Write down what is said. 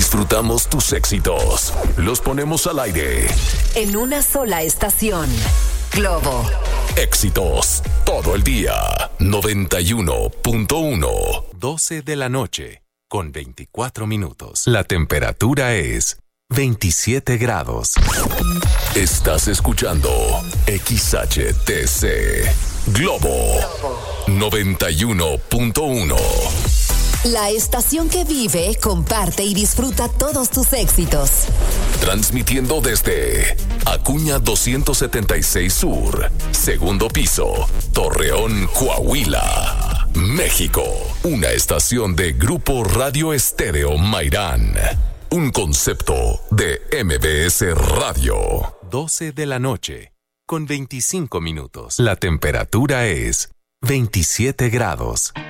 Disfrutamos tus éxitos. Los ponemos al aire. En una sola estación. Globo. Éxitos todo el día. 91.1. 12 de la noche, con 24 minutos. La temperatura es 27 grados. Estás escuchando XHTC Globo 91.1. La estación que vive, comparte y disfruta todos tus éxitos. Transmitiendo desde Acuña 276 Sur, segundo piso, Torreón, Coahuila, México. Una estación de Grupo Radio Estéreo Mairán. Un concepto de MBS Radio. 12 de la noche, con 25 minutos. La temperatura es 27 grados.